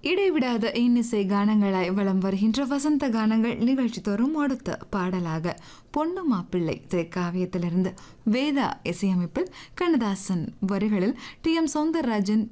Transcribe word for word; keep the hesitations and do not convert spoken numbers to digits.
இடைவிடாத இன்னிசை கானங்களாய் வலம் வருகின்ற வசந்த கானங்கள் நிகழ்ச்சி தோறும் அடுத்த பாடலாக பொண்ணு மாப்பிள்ளை திரைக்காவியத்திலிருந்து வேதா இசையமைப்பில் கண்ணதாசன் வரிகளில் டி எம் சௌந்தரராஜன்